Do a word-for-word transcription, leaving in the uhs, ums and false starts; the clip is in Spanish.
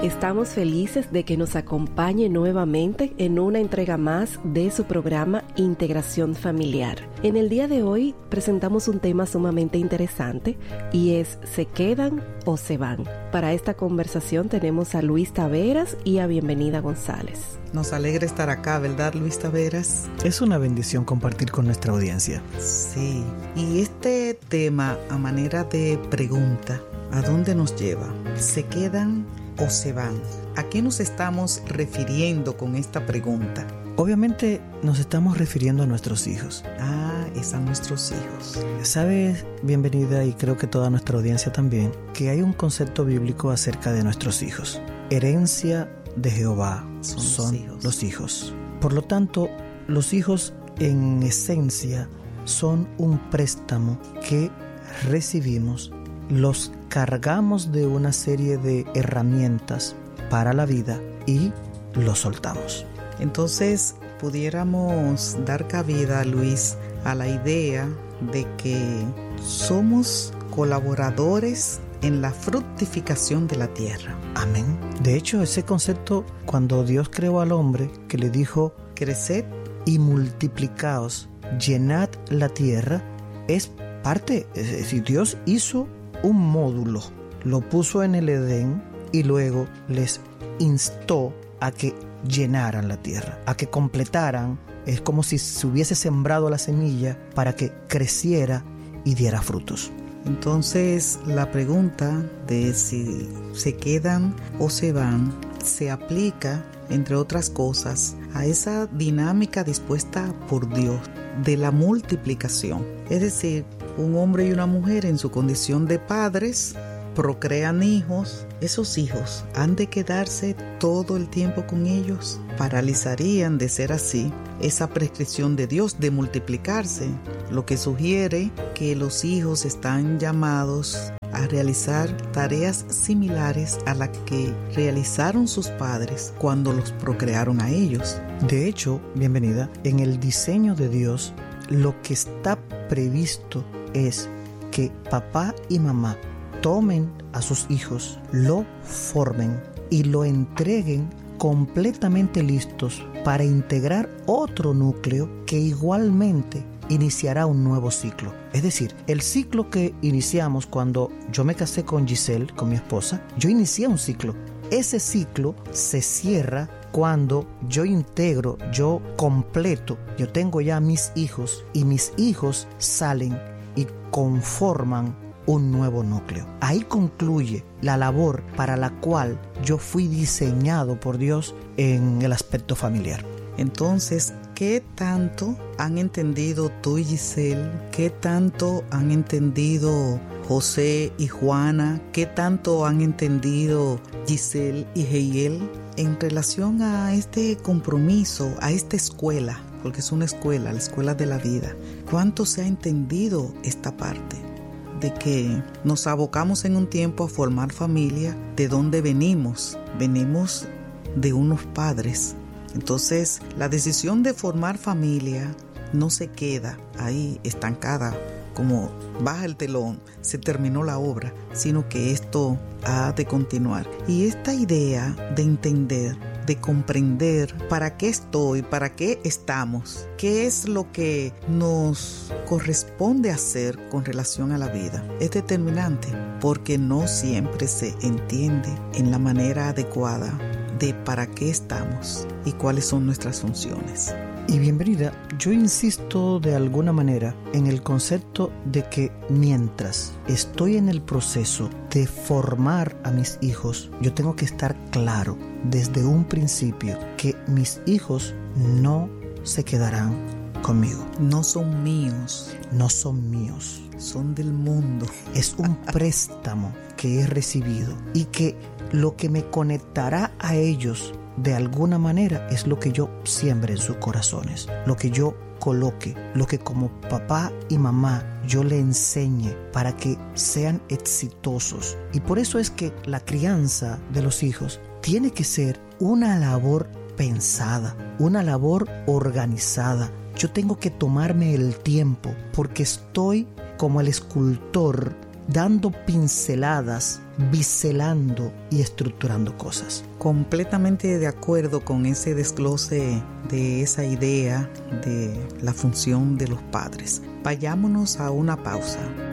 Estamos felices de que nos acompañe nuevamente en una entrega más de su programa Integración Familiar. En el día de hoy presentamos un tema sumamente interesante y es ¿se quedan o se van? Para esta conversación tenemos a Luis Taveras y a Bienvenida González. Nos alegra estar acá, ¿verdad, Luis Taveras? Es una bendición compartir con nuestra audiencia. Sí, y este tema a manera de pregunta, ¿a dónde nos lleva? ¿Se quedan o se van? ¿A qué nos estamos refiriendo con esta pregunta? Obviamente nos estamos refiriendo a nuestros hijos. Ah, es a nuestros hijos. Sabes, Bienvenida, y creo que toda nuestra audiencia también, que hay un concepto bíblico acerca de nuestros hijos. Herencia de Jehová son, son los, hijos. los hijos. Por lo tanto, los hijos en esencia son un préstamo que recibimos, los cargamos de una serie de herramientas para la vida y los soltamos. Entonces, pudiéramos dar cabida, Luis, a la idea de que somos colaboradores en la fructificación de la tierra. Amén. De hecho, ese concepto, cuando Dios creó al hombre, que le dijo, creced y multiplicaos, llenad la tierra, es parte, es decir, Dios hizo un módulo, lo puso en el Edén y luego les instó a que llenaran la tierra, a que completaran. Es como si se hubiese sembrado la semilla para que creciera y diera frutos. Entonces, la pregunta de si se quedan o se van se aplica, entre otras cosas, a esa dinámica dispuesta por Dios de la multiplicación. Es decir, un hombre y una mujer en su condición de padres procrean hijos. Esos hijos han de quedarse todo el tiempo con ellos. Paralizarían, de ser así, esa prescripción de Dios de multiplicarse, lo que sugiere que los hijos están llamados a realizar tareas similares a las que realizaron sus padres cuando los procrearon a ellos. De hecho, Bienvenida, en el diseño de Dios, lo que está previsto es que papá y mamá tomen a sus hijos, lo formen y lo entreguen completamente listos para integrar otro núcleo que igualmente iniciará un nuevo ciclo. Es decir, el ciclo que iniciamos cuando yo me casé con Giselle, con mi esposa, yo inicié un ciclo. Ese ciclo se cierra cuando yo integro, yo completo, yo tengo ya mis hijos y mis hijos salen y conforman un nuevo núcleo. Ahí concluye la labor para la cual yo fui diseñado por Dios en el aspecto familiar. Entonces, ¿qué tanto han entendido tú y Giselle? ¿Qué tanto han entendido José y Juana? ¿Qué tanto han entendido Giselle y Heiel en relación a este compromiso, a esta escuela? Porque es una escuela, la escuela de la vida. ¿Cuánto se ha entendido esta parte de que nos abocamos en un tiempo a formar familia? ¿De dónde venimos? Venimos de unos padres. Entonces, la decisión de formar familia no se queda ahí estancada, como baja el telón, se terminó la obra, sino que esto ha de continuar. Y esta idea de entender, de comprender para qué estoy, para qué estamos, qué es lo que nos corresponde hacer con relación a la vida, es determinante, porque no siempre se entiende en la manera adecuada de para qué estamos y cuáles son nuestras funciones. Y Bienvenida, yo insisto de alguna manera en el concepto de que mientras estoy en el proceso de formar a mis hijos, yo tengo que estar claro desde un principio que mis hijos no se quedarán conmigo. No son míos. No son míos. Son del mundo. Es un préstamo que he recibido y que lo que me conectará a ellos de alguna manera es lo que yo siembre en sus corazones, lo que yo coloque, lo que como papá y mamá yo le enseñe para que sean exitosos. Y por eso es que la crianza de los hijos tiene que ser una labor pensada, una labor organizada. Yo tengo que tomarme el tiempo porque estoy como el escultor dando pinceladas biselando y estructurando cosas. Completamente de acuerdo con ese desglose de esa idea de la función de los padres. Vayámonos a una pausa.